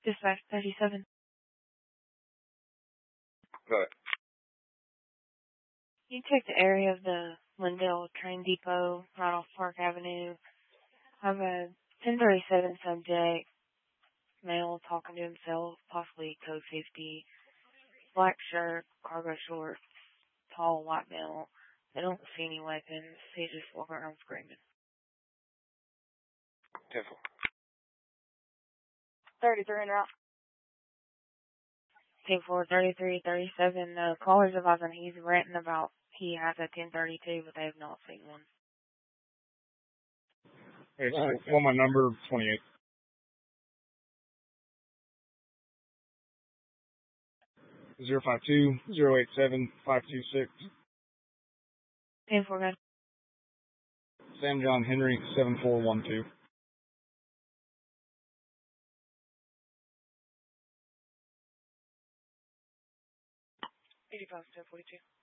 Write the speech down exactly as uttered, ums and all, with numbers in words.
Dispatch thirty-seven. Got it. You check the area of the Lindell train depot right off Park Avenue. I have a ten thirty-seven subject, male talking to himself, possibly code fifty, black shirt, cargo shorts, tall white male. I don't see any weapons. He's just walking around screaming. ten four. thirty-three en route. ten four, thirty-three, thirty-seven. The caller's advising he's ranting about he has a ten thirty-two, but they have not seen one. Hey, want my number, twenty-eight. zero five two, zero eight seven, five two six. ten four, gun. Sam John Henry, seven four one two. eighty-five, ten forty-two.